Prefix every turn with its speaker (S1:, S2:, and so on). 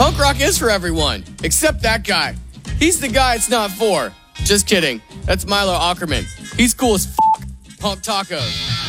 S1: Punk rock is for everyone, except that guy. He's the guy it's not for. Just kidding. That's Milo Ackerman. He's cool as f***. Pump tacos.